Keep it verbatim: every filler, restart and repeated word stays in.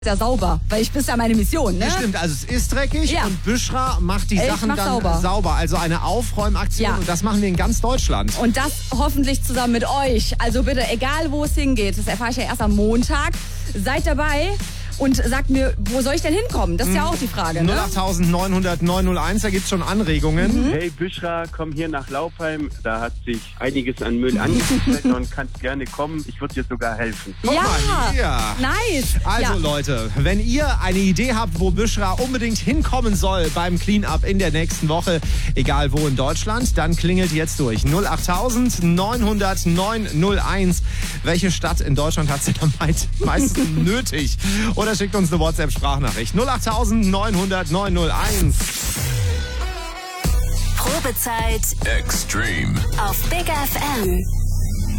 ja sauber, weil ich, das ist ja meine Mission, ne? Ja, stimmt, also es ist dreckig Ja. und Büschra macht die Ich Sachen mach dann sauber. sauber. Also eine Aufräumaktion Ja. und das machen wir in ganz Deutschland. Und das hoffentlich zusammen mit euch. Also bitte, egal wo es hingeht, das erfahre ich ja erst am Montag. Seid dabei und sagt mir, wo soll ich denn hinkommen? Das ist ja auch die Frage, null ne? acht neun null null neun null eins, da gibt's schon Anregungen. Hey Büschra, komm hier nach Laufheim. Da hat sich einiges an Müll angesammelt und kannst gerne kommen. Ich würde dir sogar helfen. Guck Ja, mal hier. nice. Also ja. Leute, wenn ihr eine Idee habt, wo Büschra unbedingt hinkommen soll beim Cleanup in der nächsten Woche, egal wo in Deutschland, dann klingelt jetzt durch. null acht neun null null neun null eins. Welche Stadt in Deutschland hat sie am meisten nötig? Oder schickt uns eine WhatsApp-Sprachnachricht. null acht neun null null neun null eins. Probezeit Extreme. auf Big F M.